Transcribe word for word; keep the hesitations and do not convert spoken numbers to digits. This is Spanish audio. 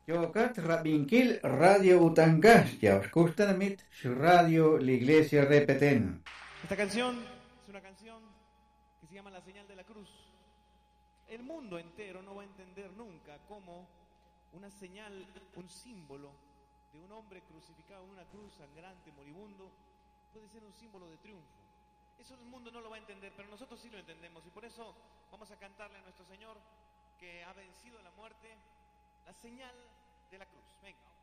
Yokat Rabinquil Radio Utangastia, Oskustanamit, Radio La Iglesia Repeten. Esta canción es una canción que se llama La Señal de la Cruz. El mundo entero no va a entender nunca cómo una señal, un símbolo de un hombre crucificado en una cruz sangrante, moribundo, puede ser un símbolo de triunfo. Eso el mundo no lo va a entender, pero nosotros sí lo entendemos y por eso vamos a cantarle a nuestro Señor que ha vencido la muerte, la señal de la cruz. Venga.